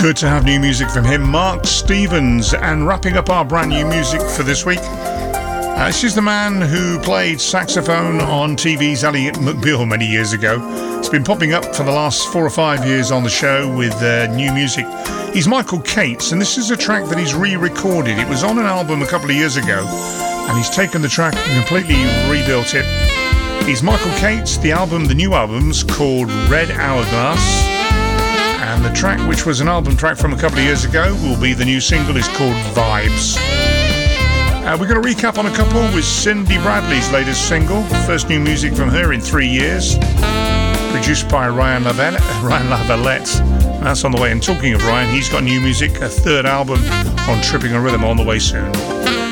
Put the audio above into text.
Good to have new music from him, Mark Stevens. And wrapping up our brand new music for this week, this is the man who played saxophone on TV's Ally McBeal many years ago. It's been popping up for the last 4 or 5 years on the show with new music. He's Michael Cates, and this is a track that he's re-recorded. It was on an album a couple of years ago, and he's taken the track and completely rebuilt it. He's Michael Cates. The new album's called Red Hourglass. And the track, which was an album track from a couple of years ago, will be the new single, is called Vibes. We're going to recap on a couple with Cindy Bradley's latest single, first new music from her in 3 years, produced by Ryan Lavalette. And that's on the way. And talking of Ryan, he's got new music, a third album on Tripping on Rhythm on the way soon.